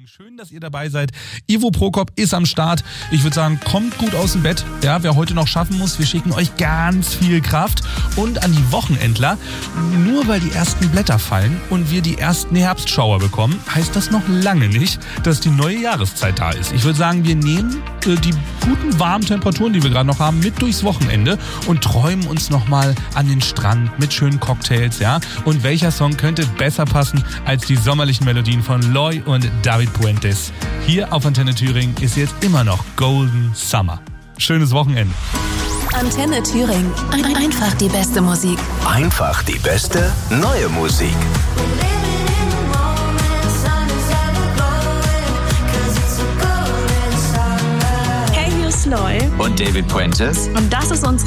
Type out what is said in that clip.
Schön, dass ihr dabei seid. Ivo Prokop ist am Start. Ich würde sagen, kommt gut aus dem Bett. Ja, wer heute noch schaffen muss, wir schicken euch ganz viel Kraft. Und an die Wochenendler, nur weil die ersten Blätter fallen und wir die ersten Herbstschauer bekommen, heißt das noch lange nicht, dass die neue Jahreszeit da ist. Ich würde sagen, wir nehmen die guten warmen Temperaturen, die wir gerade noch haben, mit durchs Wochenende und träumen uns nochmal an den Strand mit schönen Cocktails. Ja? Und welcher Song könnte besser passen als die sommerlichen Melodien von Loy und David Puentes? Hier auf Antenne Thüringen ist jetzt immer noch Golden Summer. Schönes Wochenende. Antenne Thüringen. Einfach die beste Musik. Einfach die beste neue Musik. Hey, hier ist Loy. Und David Puentes. Und das ist unsere